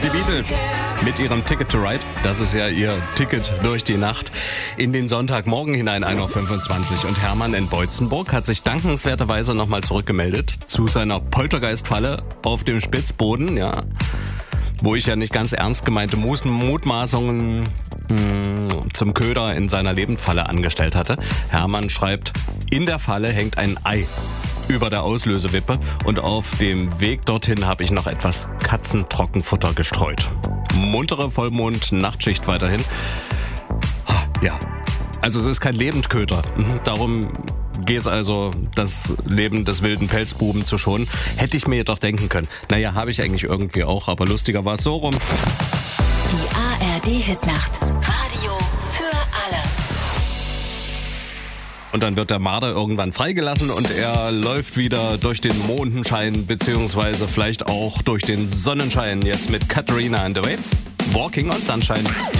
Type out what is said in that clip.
Die Beatles mit ihrem Ticket to Ride. Das ist ja ihr Ticket durch die Nacht in den Sonntagmorgen hinein, 1:25 Uhr. Und Hermann in Beutzenburg hat sich dankenswerterweise nochmal zurückgemeldet zu seiner Poltergeistfalle auf dem Spitzboden, ja, wo ich ja nicht ganz ernst gemeinte Mutmaßungen zum Köder in seiner Lebendfalle angestellt hatte. Hermann schreibt, in der Falle hängt ein Ei über der Auslösewippe und auf dem Weg dorthin habe ich noch etwas Katzentrockenfutter gestreut. Muntere Vollmond-Nachtschicht weiterhin. Ja, also es ist kein Lebendköter. Darum geht es also, das Leben des wilden Pelzbuben zu schonen. Hätte ich mir jedoch denken können. Naja, habe ich eigentlich irgendwie auch, aber lustiger war es so rum. Die ARD-Hitnacht. Radio für alle. Und dann wird der Marder irgendwann freigelassen und er läuft wieder durch den Mondenschein beziehungsweise vielleicht auch durch den Sonnenschein. Jetzt mit Katharina and the Waves. Walking on Sunshine.